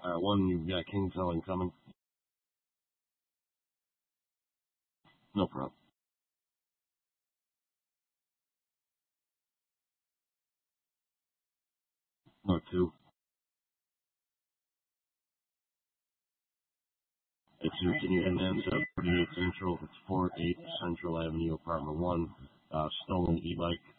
One, you've got Kingsville incoming. No problem. No, two. Can you hand that to 48 Central? It's 48 Central Avenue, Apartment 1. Stolen e-bike.